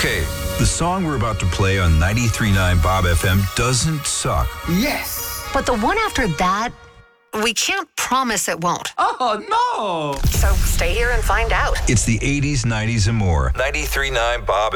Okay, the song we're about to play on 93.9 Bob FM doesn't suck. Yes. But the one after that, we can't promise it won't. Oh, no. So stay here and find out. It's the 80s, 90s, and more. 93.9 Bob